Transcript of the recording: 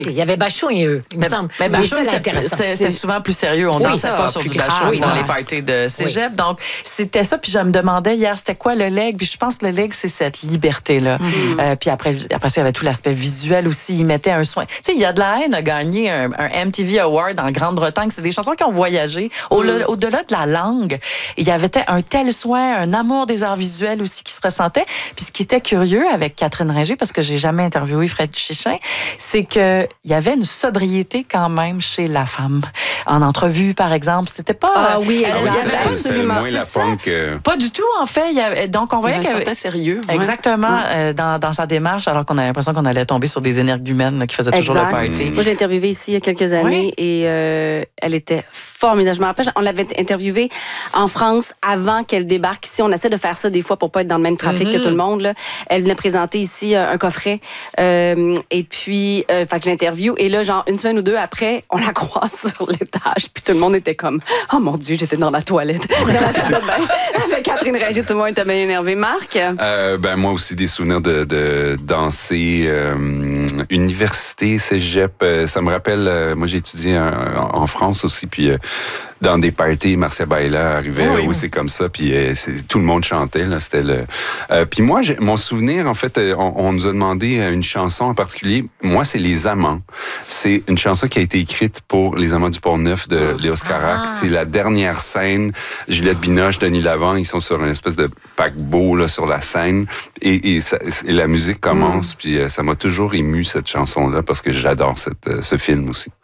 Il y avait Bachung et eux, il me semble. Mais Bachung, intéressant. C'était souvent plus sérieux. On dansait pas sur du Bachung dans les parties de cégep. Donc, c'était ça. Puis je me demandais hier, c'était quoi le leg? Puis je pense que le leg, c'est cette liberté-là. Puis après ça, il y avait tout l'aspect visuel aussi. Il mettait un soin. Tu sais, Il y a de la haine a gagné un MTV Award en Grande-Bretagne. C'est des chansons qui ont voyagé. Au-delà de la langue, il y avait un tel soin, un amour des arts visuels aussi qui se ressentait. Puis ce qui était curieux avec Catherine Ringer, parce que j'ai jamais interviewé Fred Chichin, c'est que il y avait une sobriété quand même chez la femme. En entrevue, par exemple, c'était pas... Ah oui, elle avait absolument moins la punk. Pas du tout, en fait. Donc, on voyait qu'elle avait sérieux. Exactement, dans sa démarche, alors qu'on a l'impression qu'on allait tomber sur des énergumènes là, qui faisaient toujours le party. Moi, je l'ai interviewée ici il y a quelques années et elle était formidable. Je me rappelle, on l'avait interviewée en France avant qu'elle débarque ici. On essaie de faire ça des fois pour pas être dans le même trafic que tout le monde. Là. Elle venait présenter ici un coffret et puis, fait que je l'interview. Et là, genre, une semaine ou deux après, on la croise sur l'étage. Puis tout le monde était comme, oh mon Dieu, j'étais dans la toilette. Dans la salle de bain. Avec Catherine Ringer, tout le monde était bien énervé. Marc? Moi aussi, des souvenirs de danser, université, cégep. Ça me rappelle, moi j'ai étudié en France aussi, puis dans des parties, Marcia Baila arrivait, oui, c'est comme ça, puis tout le monde chantait, là, c'était le... puis moi, mon souvenir, en fait, on nous a demandé une chanson en particulier. Moi, c'est Les Amants. C'est une chanson qui a été écrite pour Les Amants du Pont-Neuf de Léos Carax. C'est la dernière scène. Juliette Binoche, Denis Lavant, ils sont sur une espèce de paquebot là, sur la scène, et la musique commence, puis ça m'a toujours ému, cette chanson-là, parce que j'adore ce film aussi.